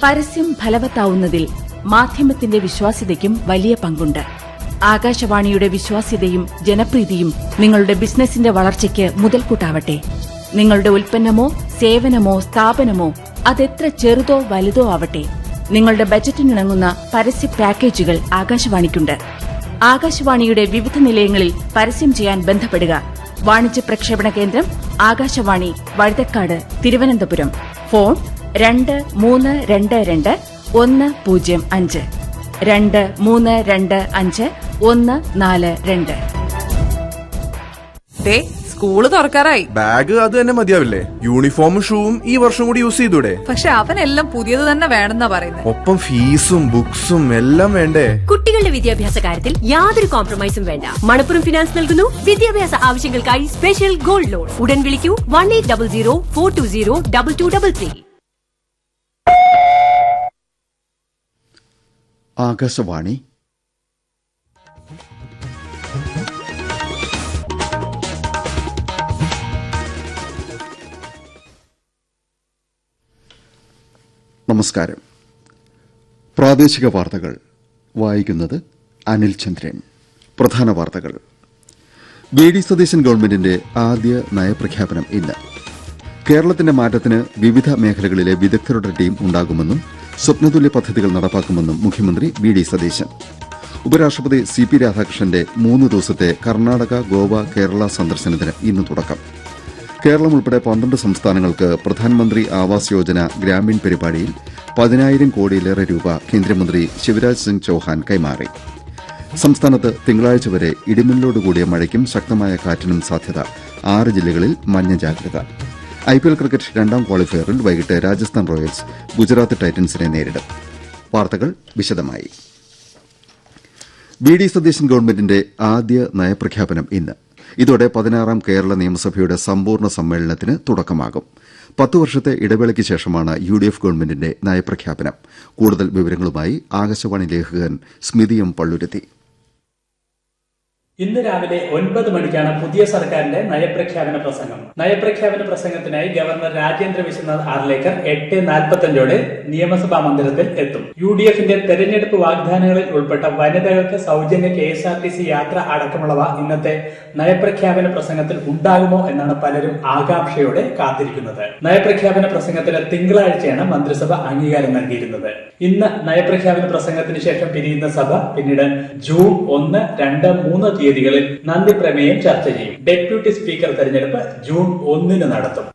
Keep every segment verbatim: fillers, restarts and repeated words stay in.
പരസ്യം ഫലവത്താവുന്നതിൽ മാധ്യമത്തിന്റെ വിശ്വാസ്യതയ്ക്കും വലിയ പങ്കുണ്ട്. ആകാശവാണിയുടെ വിശ്വാസ്യതയും ജനപ്രീതിയും നിങ്ങളുടെ ബിസിനസിന്റെ വളർച്ചയ്ക്ക് മുതൽക്കൂട്ടാവട്ടെ. നിങ്ങളുടെ ഉൽപ്പന്നമോ സേവനമോ സ്ഥാപനമോ അതെത്ര ചെറുതോ വലുതോ ആവട്ടെ, നിങ്ങളുടെ ബജറ്റിനിണങ്ങുന്ന പരസ്യ പാക്കേജുകൾ ആകാശവാണിക്കുണ്ട്. ആകാശവാണിയുടെ വിവിധ നിലയങ്ങളിൽ പരസ്യം ചെയ്യാൻ ബന്ധപ്പെടുക. വാണിജ്യ പ്രക്ഷേപണ കേന്ദ്രം ആകാശവാണി, വഴുതക്കാട്, തിരുവനന്തപുരം. ഫോൺ രണ്ട് മൂന്ന് രണ്ട് രണ്ട് ഒന്ന് പൂജ്യം അഞ്ച് രണ്ട് മൂന്ന് രണ്ട് അഞ്ച് ഒന്ന് നാല് രണ്ട്. സ്കൂള് തുറക്കാറായി. ബാഗ് അത് തന്നെ മതിയാവില്ലേ? യൂണിഫോമും ഷൂവും ഈ വർഷം കൂടി യൂസ് ചെയ്തൂടെ? പക്ഷെ അവനെല്ലാം പുതിയത് തന്നെ വേണമെന്നാ പറയുന്നത്. ഒപ്പം ഫീസും ബുക്സും എല്ലാം വേണ്ടേ? കുട്ടികളുടെ വിദ്യാഭ്യാസ കാര്യത്തിൽ യാതൊരു കോംപ്രമൈസും വേണ്ട. മണപ്പുറം ഫിനാൻസ് നൽകുന്നു വിദ്യാഭ്യാസ ആവശ്യങ്ങൾക്കായി സ്പെഷ്യൽ ഗോൾഡ് ലോൺ. ഉടൻ വിളിക്കൂ one eight double zero four to zero double two double three. Akashvani നമസ്കാരം. പ്രാദേശിക വാർത്തകൾ വായിക്കുന്നത് അനിൽ ചന്ദ്രൻ. പ്രധാന വാർത്തകൾ. വി ഡി സതീശൻ ഗവൺമെന്റിന്റെ ആദ്യ നയപ്രഖ്യാപനം ഇന്ന്. കേരളത്തിന്റെ മാറ്റത്തിന് വിവിധ മേഖലകളിലെ വിദഗ്ധരുടെ ടീം ഉണ്ടാകുമെന്നും സ്വപ്നതുല്യ പദ്ധതികൾ നടപ്പാക്കുമെന്നും മുഖ്യമന്ത്രി വി ഡി സതീശൻ. ഉപരാഷ്ട്രപതി സി പി രാധാകൃഷ്ണന്റെ മൂന്ന് ദിവസത്തെ കർണാടക, ഗോവ, കേരള സന്ദർശനത്തിന് ഇന്ന് തുടക്കം. കേരളം ഉൾപ്പെടെ പന്ത്രണ്ട് സംസ്ഥാനങ്ങൾക്ക് പ്രധാനമന്ത്രി ആവാസ് യോജന ഗ്രാമീൺ പരിപാടിയിൽ പതിനായിരം കോടിയിലേറെ രൂപ കേന്ദ്രമന്ത്രി ശിവരാജ് സിംഗ് ചൌഹാൻ കൈമാറി. സംസ്ഥാനത്ത് തിങ്കളാഴ്ച വരെ ഇടിമിന്നലോടുകൂടിയ മഴയ്ക്കും ശക്തമായ കാറ്റിനും സാധ്യത. ആറ് ജില്ലകളിൽ മഞ്ഞ ജാഗ്രത. ഐപിഎൽ ക്രിക്കറ്റ് രണ്ടാം ക്വാളിഫയറിൽ വൈകിട്ട് രാജസ്ഥാൻ റോയൽസ് ഗുജറാത്ത് ടൈറ്റൻസിനെ നേരിടും. വാർത്തകൾ വിശദമായി. വി ഡി സതീശൻ ഗവൺമെന്റിന്റെ ആദ്യ നയപ്രഖ്യാപനം ഇന്ന്. ഇതോടെ പതിനാറാം കേരള നിയമസഭയുടെ സമ്പൂർണ്ണ സമ്മേളനത്തിന് തുടക്കമാകും. പത്ത് വർഷത്തെ ഇടവേളയ്ക്ക് ശേഷമാണ് യു ഡി എഫ് ഗവൺമെന്റിന്റെ നയപ്രഖ്യാപനം. കൂടുതൽ വിവരങ്ങളുമായി ആകാശവാണി ലേഖകൻ സ്മിതി എം പള്ളുരുത്തി. ഇന്ന് രാവിലെ ഒൻപത് മണിക്കാണ് പുതിയ സർക്കാരിന്റെ നയപ്രഖ്യാപന പ്രസംഗം. നയപ്രഖ്യാപന പ്രസംഗത്തിനായി ഗവർണർ രാജേന്ദ്ര വിശ്വനാഥ് ആർലേക്കർ എട്ട് നാൽപ്പത്തഞ്ചോടെ നിയമസഭാ മന്ദിരത്തിൽ എത്തും. യു ഡി എഫിന്റെ തെരഞ്ഞെടുപ്പ് വാഗ്ദാനങ്ങളിൽ ഉൾപ്പെട്ട വനിതകൾക്ക് സൌജന്യ K S R T C യാത്ര അടക്കമുള്ളവ ഇന്നത്തെ നയപ്രഖ്യാപന പ്രസംഗത്തിൽ ഉണ്ടാകുമോ എന്നാണ് പലരും ആകാംക്ഷയോടെ കാത്തിരിക്കുന്നത്. നയപ്രഖ്യാപന പ്രസംഗത്തിന് തിങ്കളാഴ്ചയാണ് മന്ത്രിസഭ അംഗീകാരം നൽകിയിരുന്നത്. ഇന്ന് നയപ്രഖ്യാപന പ്രസംഗത്തിന് ശേഷം പിരിയുന്ന സഭ പിന്നീട് ജൂൺ ഒന്ന്, രണ്ട്, മൂന്ന് തീയതികളിൽ നന്ദി പ്രമേയം ചർച്ച ചെയ്യും. ഡെപ്യൂട്ടി സ്പീക്കർ തെരഞ്ഞെടുപ്പ് ജൂൺ ഒന്നിന് നടത്തും.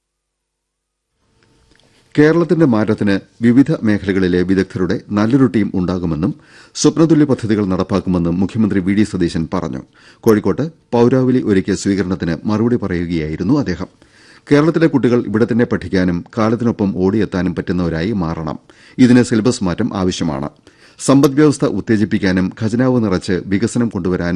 കേരളത്തിന്റെ മാറ്റത്തിന് വിവിധ മേഖലകളിലെ വിദഗ്ധരുടെ നല്ലൊരു ടീം ഉണ്ടാകുമെന്നും സ്വപ്നതുല്യ പദ്ധതികൾ നടപ്പാക്കുമെന്നും മുഖ്യമന്ത്രി വി ഡി സതീശൻ പറഞ്ഞു. കോഴിക്കോട്ട് പൌരാവലി ഒരുക്കിയ സ്വീകരണത്തിന് മറുപടി പറയുകയായിരുന്നു അദ്ദേഹം. കേരളത്തിലെ കുട്ടികൾ ഇവിടെ തന്നെ പഠിക്കാനും കാലത്തിനൊപ്പം ഓടിയെത്താനും പറ്റുന്നവരായി മാറണം. ഇതിന് സിലബസ് മാറ്റം ആവശ്യമാണ്. സമ്പദ്വ്യവസ്ഥ ഉത്തേജിപ്പിക്കാനും ഖജനാവ് നിറച്ച് വികസനം കൊണ്ടുവരാനും